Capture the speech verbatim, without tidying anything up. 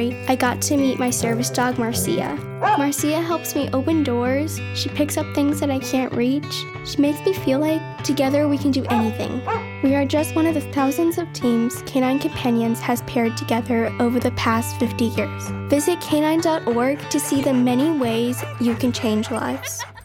February, I got to meet my service dog, Marcia. Marcia helps me open doors. She picks up things that I can't reach. She makes me feel like together we can do anything. We are just one of the thousands of teams Canine Companions has paired together over the past fifty years. Visit canine dot org to see the many ways you can change lives.